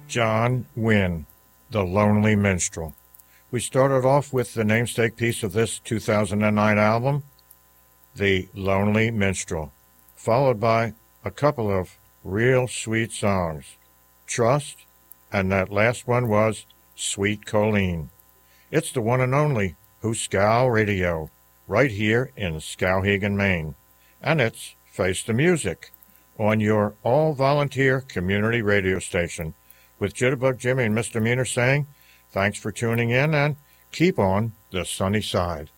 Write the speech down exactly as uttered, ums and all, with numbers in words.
John Wynne, The Lonely Minstrel. We started off with the namesake piece of this two thousand nine album, The Lonely Minstrel, followed by a couple of real sweet songs, Trust, and that last one was Sweet Colleen. It's the one and only Hooskow Radio, right here in Skowhegan, Maine, and it's Face the Music on your all-volunteer community radio station, with Jitterbug Jimmy and Mister Meaner saying, thanks for tuning in and keep on the sunny side.